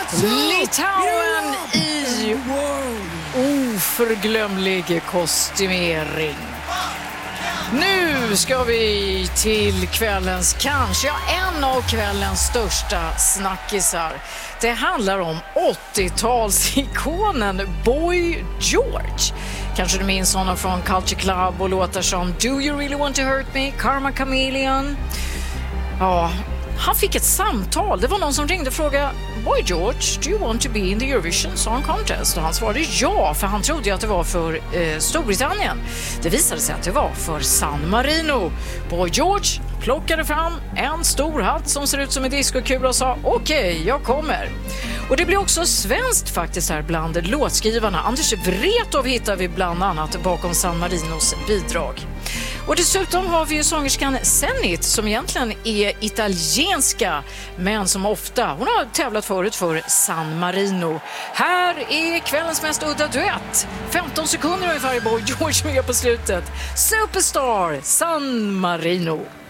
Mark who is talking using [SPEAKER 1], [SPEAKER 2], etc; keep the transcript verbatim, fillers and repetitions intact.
[SPEAKER 1] Litauen i oförglömlig kostymering. Nu ska vi till kvällens, kanske ja, en av kvällens största snackisar. Det handlar om åttiotalsikonen Boy George. Kanske du minns honom från Culture Club och låtar som Do You Really Want To Hurt Me, Karma Chameleon. Ja, han fick ett samtal. Det var någon som ringde och frågade: Boy George, do you want to be in the Eurovision Song Contest? Och han svarade ja, för han trodde att det var för eh, Storbritannien. Det visade sig att det var för San Marino. Boy George plockade fram en stor hatt som ser ut som en diskokula och sa okej, okay, jag kommer. Och det blir också svenskt faktiskt här bland låtskrivarna. Anders Wrethov hittar vi bland annat bakom San Marinos bidrag. Och dessutom har vi ju sångerskan Zenit som egentligen är italienska men som ofta, hon har tävlat förut för San Marino. Här är kvällens mest udda duett. femton sekunder ungefär i Boy George med på slutet. Superstar San Marino.